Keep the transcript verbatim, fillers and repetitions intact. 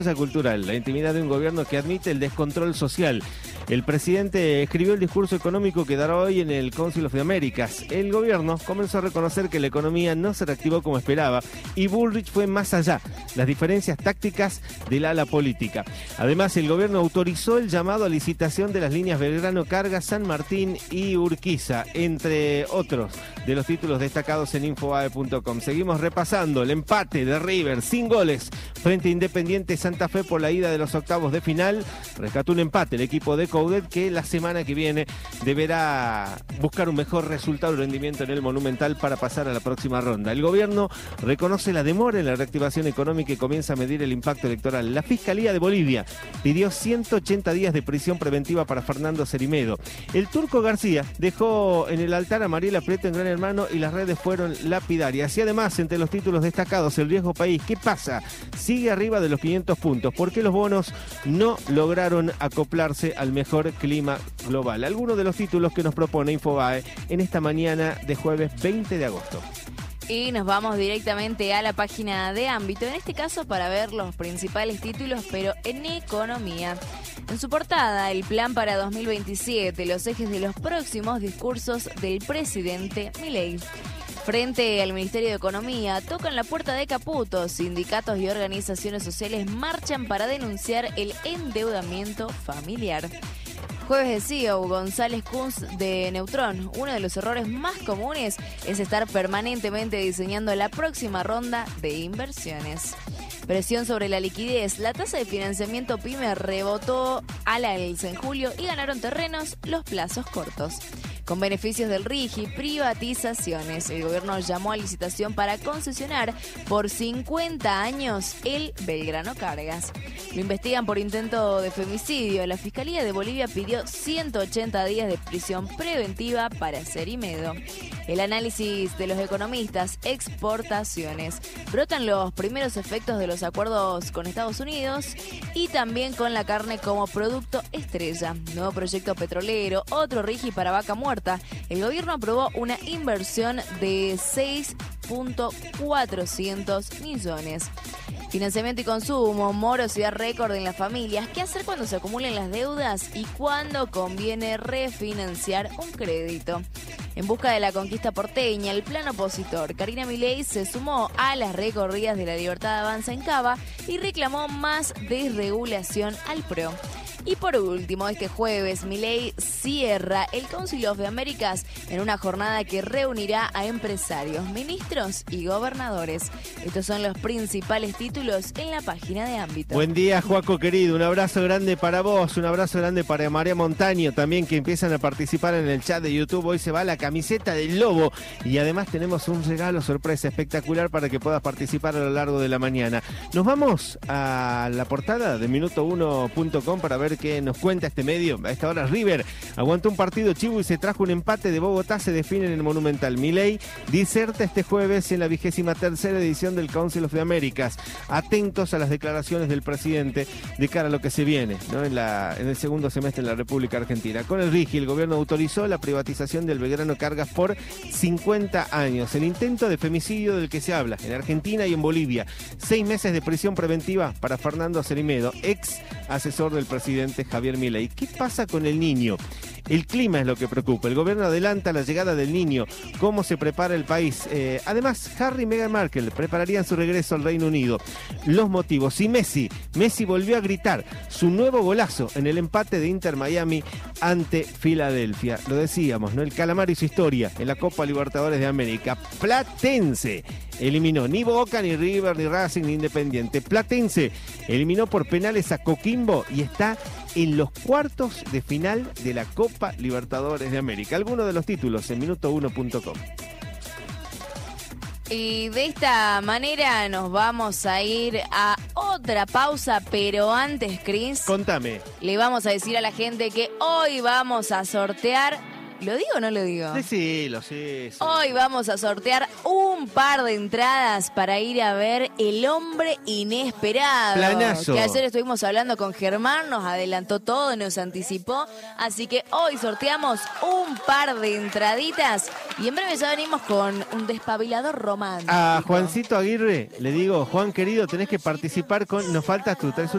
Cultural, la intimidad de un gobierno que admite el descontrol social. El presidente escribió el discurso económico que dará hoy en el Council of the Americas. El gobierno comenzó a reconocer que la economía no se reactivó como esperaba y Bullrich fue más allá, las diferencias tácticas del ala política. Además, el gobierno autorizó el llamado a licitación de las líneas Belgrano Carga, San Martín y Urquiza, entre otros de los títulos destacados en infobae punto com. Seguimos repasando el empate de River sin goles frente a Independiente Santa Fe por la ida de los octavos de final. Rescató un empate el equipo de Coudet, que la semana que viene deberá buscar un mejor resultado y rendimiento en el Monumental para pasar a la próxima ronda. El gobierno reconoce la demora en la reactivación económica y comienza a medir el impacto electoral. La Fiscalía de Bolivia pidió ciento ochenta días de prisión preventiva para Fernando Cerimedo. El Turco García dejó en el altar a Mariela Prieto en Gran Hermano y las redes fueron lapidarias. Y además, entre los títulos destacados, el riesgo país. ¿Qué pasa? Sigue arriba de los quinientos puntos. ¿Por qué los bonos no lograron acoplarse al mejor clima global? Algunos de los títulos que nos propone Infobae en esta mañana de jueves veinte de agosto. Y nos vamos directamente a la página de Ámbito, en este caso para ver los principales títulos, pero en economía. En su portada, el plan para dos mil veintisiete, los ejes de los próximos discursos del presidente Milei. Frente al Ministerio de Economía, tocan la puerta de Caputo. Sindicatos y organizaciones sociales marchan para denunciar el endeudamiento familiar. Jueves de C E O, González Kunz de Neutrón. Uno de los errores más comunes es estar permanentemente diseñando la próxima ronda de inversiones. Presión sobre la liquidez. La tasa de financiamiento PYME rebotó al alza en julio y ganaron terrenos los plazos cortos. Con beneficios del RIGI, privatizaciones. El gobierno llamó a licitación para concesionar por cincuenta años el Belgrano Cargas. Lo investigan por intento de femicidio. La Fiscalía de Bolivia pidió ciento ochenta días de prisión preventiva para Cerimedo. El análisis de los economistas, exportaciones. Brotan los primeros efectos de los acuerdos con Estados Unidos y también con la carne como producto estrella. Nuevo proyecto petrolero, otro RIGI para vaca muerta. El gobierno aprobó una inversión de seis punto cuatrocientos millones. Financiamiento y consumo, morosidad récord en las familias. ¿Qué hacer cuando se acumulen las deudas y cuando conviene refinanciar un crédito? En busca de la conquista porteña, el plan opositor. Karina Milei se sumó a las recorridas de la Libertad Avanza en Cava y reclamó más desregulación al P R O. Y por último, este jueves, Milei cierra el Council of the Americas en una jornada que reunirá a empresarios, ministros y gobernadores. Estos son los principales títulos en la página de Ámbito. Buen día, Joaco querido. Un abrazo grande para vos, un abrazo grande para María Montaño también, que empiezan a participar en el chat de YouTube. Hoy se va la camiseta del Lobo y además tenemos un regalo sorpresa espectacular para que puedas participar a lo largo de la mañana. Nos vamos a la portada de minuto uno punto com para ver que nos cuenta este medio. A esta hora River aguantó un partido chivo y se trajo un empate de Bogotá, se define en el Monumental. Milei diserta este jueves en la vigésima tercera edición del Council of the Americas. Atentos a las declaraciones del presidente de cara a lo que se viene, ¿no? en, la, en el segundo semestre en la República Argentina. Con el RIGI, el gobierno autorizó la privatización del Belgrano Cargas por cincuenta años. El intento de femicidio del que se habla en Argentina y en Bolivia. Seis meses de prisión preventiva para Fernando Cerimedo, ex asesor del presidente Javier Milei. ¿Qué pasa con el niño? El clima es lo que preocupa. El gobierno adelanta la llegada del niño. ¿Cómo se prepara el país? Eh, además, Harry y Meghan Markle prepararían su regreso al Reino Unido. Los motivos. Y Messi. Messi volvió a gritar su nuevo golazo en el empate de Inter Miami ante Filadelfia. Lo decíamos, ¿no? El calamar y su historia en la Copa Libertadores de América. Platense eliminó ni Boca, ni River, ni Racing, ni Independiente. Platense eliminó por penales a Coquimbo y está en los cuartos de final de la Copa Libertadores de América. Algunos de los títulos en minuto uno punto com. Y de esta manera nos vamos a ir a otra pausa, pero antes, Chris, contame. Le vamos a decir a la gente que hoy vamos a sortear ¿Lo digo o no lo digo? Decilo, sí, sí. Hoy vamos a sortear un par de entradas para ir a ver El Hombre Inesperado. Planazo. Que ayer estuvimos hablando con Germán, nos adelantó todo, nos anticipó. Así que hoy sorteamos un par de entraditas y en breve ya venimos con un despabilador romántico. A Juancito Aguirre le digo, Juan querido, tenés que participar con... Nos falta tu...